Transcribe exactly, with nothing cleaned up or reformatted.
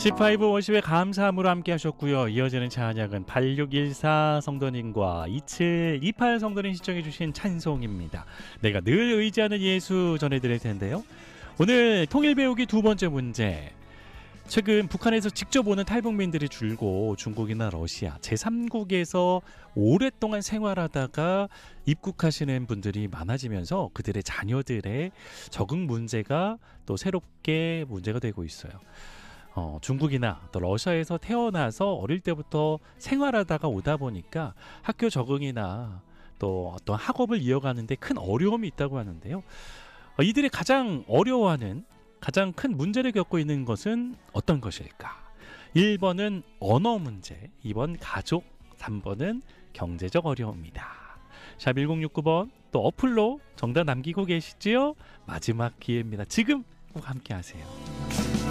십오 워십의 감사함으로 함께 하셨고요. 이어지는 찬양은 팔육일사 성도님과 이칠이팔 성도님 시청해 주신 찬송입니다. 내가 늘 의지하는 예수 전해드릴 텐데요. 오늘 통일 배우기 두 번째 문제. 최근 북한에서 직접 오는 탈북민들이 줄고 중국이나 러시아 제삼국에서 오랫동안 생활하다가 입국하시는 분들이 많아지면서 그들의 자녀들의 적응 문제가 또 새롭게 문제가 되고 있어요. 어, 중국이나 또 러시아에서 태어나서 어릴 때부터 생활하다가 오다 보니까 학교 적응이나 또 어떤 학업을 이어가는 데 큰 어려움이 있다고 하는데요. 어, 이들이 가장 어려워하는 가장 큰 문제를 겪고 있는 것은 어떤 것일까? 일 번은 언어 문제, 이 번 가족, 삼 번은 경제적 어려움입니다. 샵 일공육구 번 또 어플로 정답 남기고 계시지요? 마지막 기회입니다. 지금 꼭 함께 하세요.